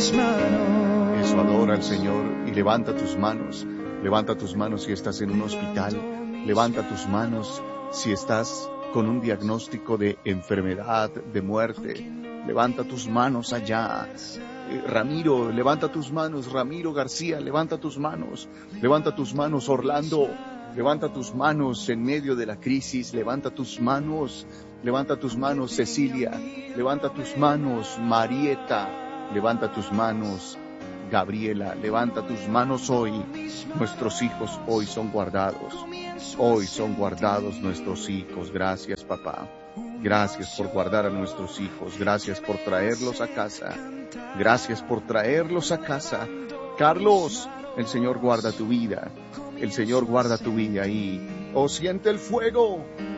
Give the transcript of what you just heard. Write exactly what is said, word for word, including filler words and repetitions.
mis manos. Eso, adora al Señor y levanta tus manos. Levanta tus manos si estás en un hospital. Levanta tus manos si estás con un diagnóstico de enfermedad, de muerte. Levanta tus manos allá. Eh, Ramiro, levanta tus manos. Ramiro García, levanta tus manos. Levanta tus manos, Orlando. Levanta tus manos en medio de la crisis. Levanta tus manos. Levanta tus manos, Cecilia. Levanta tus manos, Marieta. Levanta tus manos, Gabriela. Levanta tus manos hoy. Nuestros hijos hoy son guardados. Hoy son guardados nuestros hijos. Gracias, papá. Gracias por guardar a nuestros hijos. Gracias por traerlos a casa. Gracias por traerlos a casa. Carlos, el Señor guarda tu vida. El Señor guarda tu vida ahí. Oh, siente el fuego.